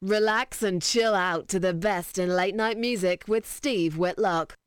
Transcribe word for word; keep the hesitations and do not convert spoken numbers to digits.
Relax and chill out to the best in late night music with Steve Whitlock.